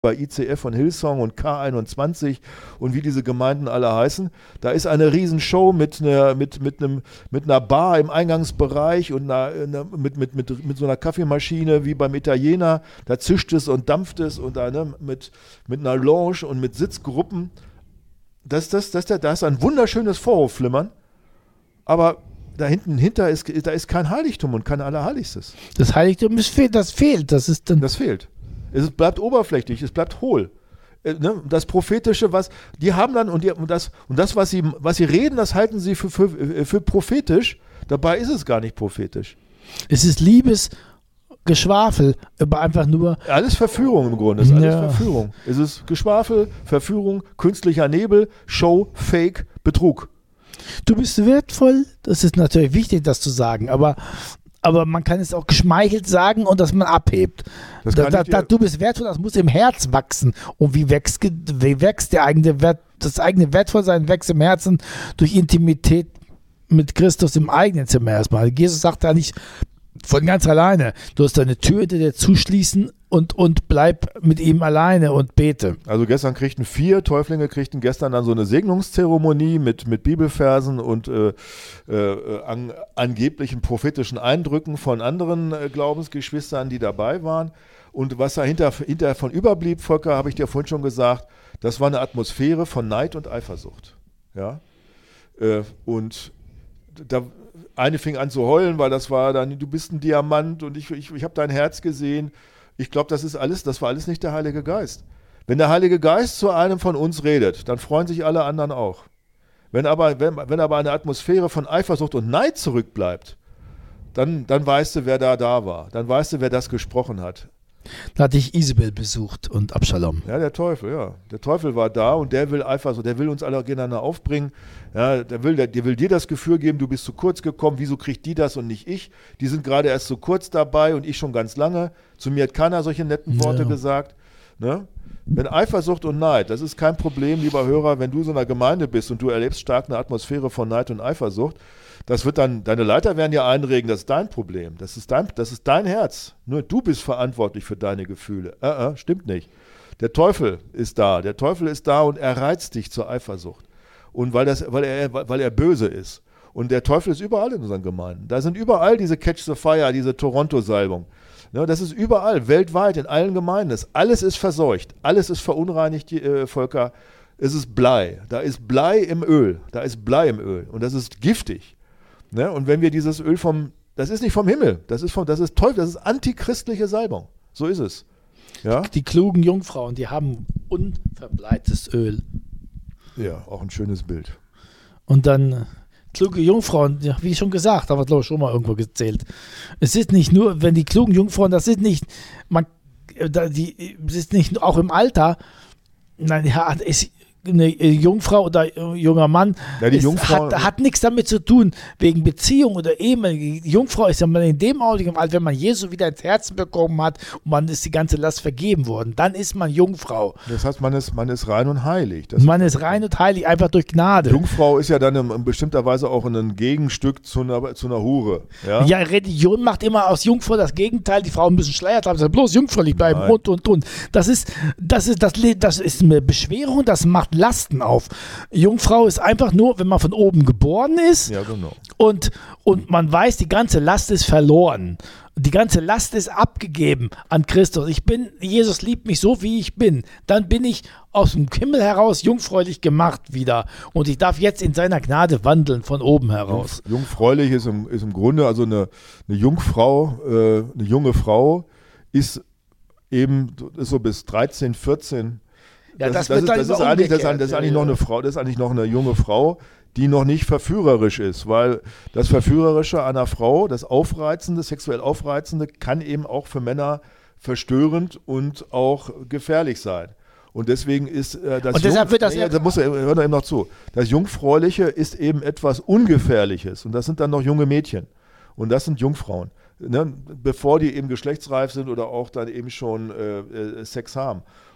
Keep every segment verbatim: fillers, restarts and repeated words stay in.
bei I C F von Hillsong und K einundzwanzig und wie diese Gemeinden alle heißen. Da ist eine Riesenshow mit einer, mit, mit einem, mit einer Bar im Eingangsbereich und einer, einer, mit, mit, mit, mit so einer Kaffeemaschine wie beim Italiener. Da zischt es und dampft es und da, ne, mit, mit einer Lounge und mit Sitzgruppen. Das, das, das, das, da ist ein wunderschönes Vorhofflimmern, aber da hinten hinter ist, da ist kein Heiligtum und kein Allerheiligstes. Das Heiligtum ist fehl, das fehlt. Das, ist dann das fehlt. Es bleibt oberflächlich, es bleibt hohl. Das Prophetische, was die haben dann, und, die, und, das, und das, was sie, was sie reden, das halten sie für, für, für prophetisch. Dabei ist es gar nicht prophetisch. Es ist Liebesgeschwafel, aber einfach nur. Alles Verführung im Grunde, es ist alles ja. Verführung. Es ist Geschwafel, Verführung, künstlicher Nebel, Show, Fake, Betrug. Du bist wertvoll, das ist natürlich wichtig, das zu sagen, aber. Aber man kann es auch geschmeichelt sagen und dass man abhebt. Da, da, da, du bist wertvoll, das muss im Herz wachsen. Und wie wächst, wie wächst der eigene Wert, das eigene Wertvollsein wächst im Herzen durch Intimität mit Christus im eigenen Zimmer erstmal. Jesus sagt da nicht von ganz alleine, du hast deine Tür hinter dir zuschließen und, und bleib mit ihm alleine und bete. Also gestern kriegten vier Täuflinge kriegten gestern dann so eine Segnungszeremonie mit, mit Bibelversen und äh, äh, an, angeblichen prophetischen Eindrücken von anderen äh, Glaubensgeschwistern, die dabei waren. Und was da hinter, hinter von überblieb, Volker, habe ich dir vorhin schon gesagt, das war eine Atmosphäre von Neid und Eifersucht. Ja? Äh, und da eine fing an zu heulen, weil das war dann, du bist ein Diamant und ich, ich, ich habe dein Herz gesehen. Ich glaube, das ist alles, das war alles nicht der Heilige Geist. Wenn der Heilige Geist zu einem von uns redet, dann freuen sich alle anderen auch. Wenn aber, wenn, wenn aber eine Atmosphäre von Eifersucht und Neid zurückbleibt, dann, dann weißt du, wer da da war. Dann weißt du, wer das gesprochen hat. Da hatte ich Isabel besucht und Abschalom. Ja, der Teufel, ja. Der Teufel war da und der will Eifersucht, der will uns alle gegeneinander aufbringen. Ja, der will, der, der will dir das Gefühl geben, du bist zu kurz gekommen, wieso kriegt die das und nicht ich? Die sind gerade erst so kurz dabei und ich schon ganz lange. Zu mir hat keiner solche netten Worte ja. gesagt. Ne? Wenn Eifersucht und Neid, das ist kein Problem, lieber Hörer, wenn du in so einer Gemeinde bist und du erlebst stark eine Atmosphäre von Neid und Eifersucht, das wird dann, deine Leiter werden ja einregen, das ist dein Problem, das ist dein, das ist dein Herz. Nur du bist verantwortlich für deine Gefühle. Äh, äh, stimmt nicht. Der Teufel ist da, der Teufel ist da und er reizt dich zur Eifersucht. Und weil, das, weil, er, weil er böse ist. Und der Teufel ist überall in unseren Gemeinden. Da sind überall diese Catch the Fire, diese Toronto-Salbung. Ne, das ist überall, weltweit, in allen Gemeinden. Alles ist verseucht, alles ist verunreinigt, äh, Volker. Es ist Blei. Da ist Blei im Öl. Da ist Blei im Öl. Und das ist giftig. Ne? Und wenn wir dieses Öl vom, das ist nicht vom Himmel, das ist vom, das ist Teufel, das ist antichristliche Salbung. So ist es. Ja? Die klugen Jungfrauen, die haben unverbleites Öl. Ja, auch ein schönes Bild. Und dann kluge Jungfrauen, ja, wie schon gesagt, da wird schon mal irgendwo gezählt. Es ist nicht nur, wenn die klugen Jungfrauen, das ist nicht, man, die, es ist nicht auch im Alter, nein, ja, es eine Jungfrau oder ein junger Mann ja, die ist, Jungfrau, hat, hat nichts damit zu tun, wegen Beziehung oder Ehe. Die Jungfrau ist ja mal in dem Augenblick, wenn man Jesus wieder ins Herzen bekommen hat und man ist die ganze Last vergeben worden, dann ist man Jungfrau. Das heißt, man ist, man ist rein und heilig. Das man ist, ist rein und heilig, einfach durch Gnade. Jungfrau ist ja dann in, in bestimmter Weise auch ein Gegenstück zu einer, zu einer Hure. Ja? ja, Religion macht immer aus Jungfrau das Gegenteil, die Frauen müssen Schleier tragen, bloß jungfräulich bleiben Nein. und, und, und. Das ist, das ist, das, das ist eine Beschwerung, das macht Lasten auf. Jungfrau ist einfach nur, wenn man von oben geboren ist ja, genau. und, und man weiß, die ganze Last ist verloren. Die ganze Last ist abgegeben an Christus. Ich bin, Jesus liebt mich so, wie ich bin. Dann bin ich aus dem Himmel heraus jungfräulich gemacht wieder. Und ich darf jetzt in seiner Gnade wandeln, von oben heraus. Jung, jungfräulich ist im, ist im Grunde, also eine, eine Jungfrau, äh, eine junge Frau ist eben ist so bis dreizehn, vierzehn. Ja, das, das, das, ist, das, ist eigentlich, das, ist, das ist eigentlich noch eine Frau, das ist eigentlich noch eine junge Frau, die noch nicht verführerisch ist, weil das Verführerische einer Frau, das Aufreizende, sexuell Aufreizende, kann eben auch für Männer verstörend und auch gefährlich sein. Und deswegen ist äh, das und deshalb Jung, wird das ja, da muss er, hör da eben noch zu. Das Jungfräuliche ist eben etwas Ungefährliches und das sind dann noch junge Mädchen und das sind Jungfrauen. Ne, bevor die eben geschlechtsreif sind oder auch dann eben schon äh, Sex haben.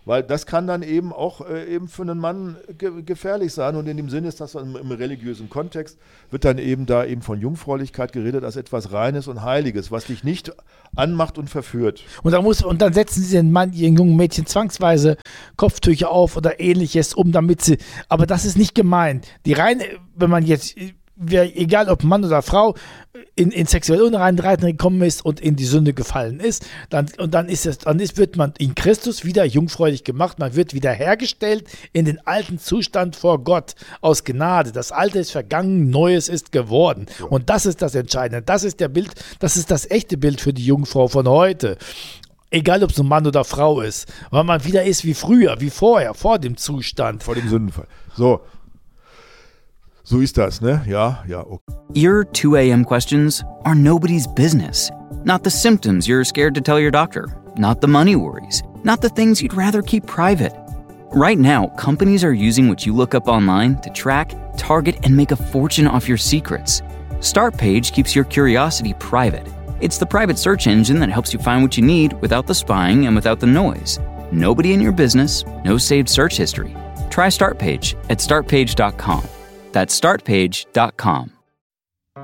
weil das kann dann eben auch äh, eben für einen Mann ge- gefährlich sein und in dem Sinne ist das im, im religiösen Kontext, wird dann eben da eben von Jungfräulichkeit geredet als etwas Reines und Heiliges, was dich nicht anmacht und verführt. Und dann, muss, und dann setzen sie den Mann, ihren jungen Mädchen zwangsweise Kopftücher auf oder ähnliches, um damit sie, aber das ist nicht gemeint. Die reine, wenn man jetzt, egal ob Mann oder Frau, in, in sexuelle Unreinheiten gekommen ist und in die Sünde gefallen ist, dann, und dann ist es, dann ist, wird man in Christus wieder jungfräulich gemacht, man wird wieder hergestellt in den alten Zustand vor Gott aus Gnade. Das Alte ist vergangen, Neues ist geworden. Ja. Und das ist das Entscheidende. Das ist der Bild, das ist das echte Bild für die Jungfrau von heute. Egal, ob es ein Mann oder Frau ist, weil man wieder ist wie früher, wie vorher, vor dem Zustand. Vor dem Sündenfall. So. So ist das, ne? Ja, ja, okay. Your two a.m. questions are nobody's business. Not the symptoms you're scared to tell your doctor. Not the money worries. Not the things you'd rather keep private. Right now, companies are using what you look up online to track, target, and make a fortune off your secrets. Startpage keeps your curiosity private. It's the private search engine that helps you find what you need without the spying and without the noise. Nobody in your business, no saved search history. Try Startpage at start page dot com. That's start page dot com.